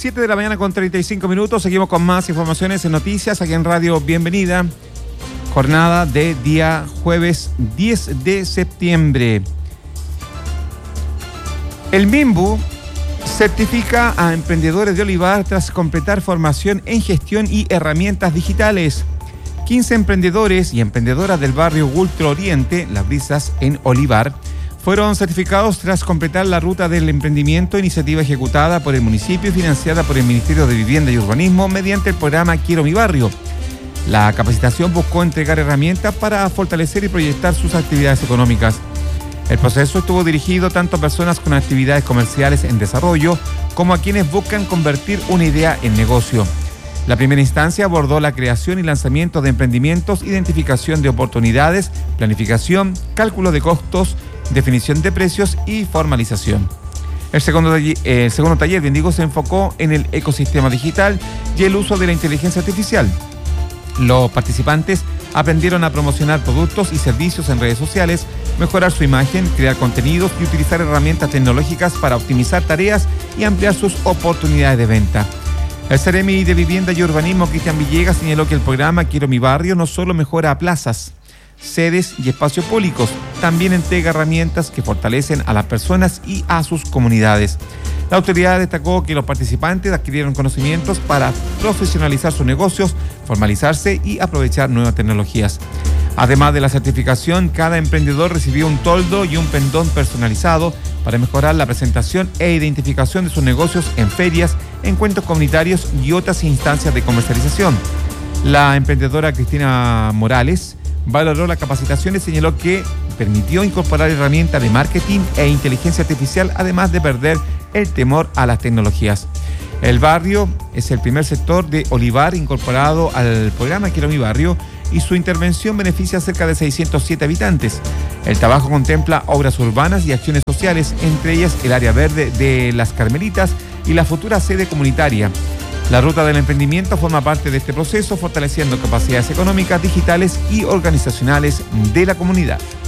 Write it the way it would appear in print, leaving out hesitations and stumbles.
7 de la mañana con 35 minutos. Seguimos con más informaciones en noticias aquí en Radio Bienvenida. Jornada de día jueves 10 de septiembre. El MIMBU certifica a emprendedores de Olivar tras completar formación en gestión y herramientas digitales. 15 emprendedores y emprendedoras del barrio Ultra Oriente, Las Brisas en Olivar, fueron certificados tras completar la ruta del emprendimiento, iniciativa ejecutada por el municipio y financiada por el Ministerio de Vivienda y Urbanismo mediante el programa Quiero mi barrio. La capacitación buscó entregar herramientas para fortalecer y proyectar sus actividades económicas. El proceso estuvo dirigido tanto a personas con actividades comerciales en desarrollo como a quienes buscan convertir una idea en negocio. La primera instancia abordó la creación y lanzamiento de emprendimientos, identificación de oportunidades, planificación, cálculo de costos, definición de precios y formalización. El segundo taller, se enfocó en el ecosistema digital y el uso de la inteligencia artificial. Los participantes aprendieron a promocionar productos y servicios en redes sociales, mejorar su imagen, crear contenidos y utilizar herramientas tecnológicas para optimizar tareas y ampliar sus oportunidades de venta. El Seremi de Vivienda y Urbanismo, Cristian Villegas, señaló que el programa Quiero mi barrio no solo mejora a plazas, sedes y espacios públicos, también entrega herramientas que fortalecen a las personas y a sus comunidades. La autoridad destacó que los participantes adquirieron conocimientos para profesionalizar sus negocios, formalizarse y aprovechar nuevas tecnologías. Además de la certificación, cada emprendedor recibió un toldo y un pendón personalizado para mejorar la presentación e identificación de sus negocios en ferias, encuentros comunitarios y otras instancias de comercialización. La emprendedora Cristina Morales valoró la capacitación y señaló que permitió incorporar herramientas de marketing e inteligencia artificial, además de perder el temor a las tecnologías. El barrio es el primer sector de Olivar incorporado al programa Quiero mi barrio y su intervención beneficia a cerca de 607 habitantes. El trabajo contempla obras urbanas y acciones sociales, entre ellas el área verde de Las Carmelitas y la futura sede comunitaria. La ruta del emprendimiento forma parte de este proceso, fortaleciendo capacidades económicas, digitales y organizacionales de la comunidad.